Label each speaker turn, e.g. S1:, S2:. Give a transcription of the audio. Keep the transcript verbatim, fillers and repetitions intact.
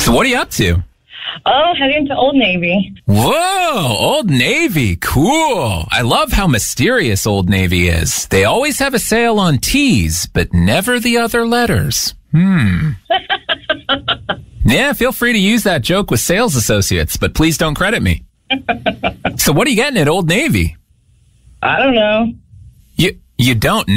S1: So what are you up to?
S2: Oh, heading to Old Navy.
S1: Whoa, Old Navy. Cool. I love how mysterious Old Navy is. They always have a sale on T's, but never the other letters. Hmm. Yeah, feel free to use that joke with sales associates, but please don't credit me. So what are you getting at Old Navy?
S2: I don't know.
S1: You, you don't